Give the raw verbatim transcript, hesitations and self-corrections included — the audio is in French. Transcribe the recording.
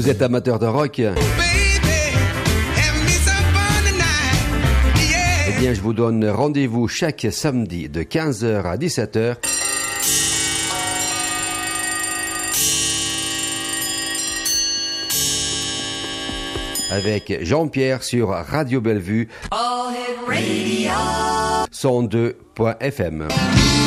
Vous êtes amateur de rock? Eh bien, je vous donne rendez-vous chaque samedi de quinze heures à dix-sept heures. Avec Jean-Pierre sur Radio Bellevue, cent deux point F M.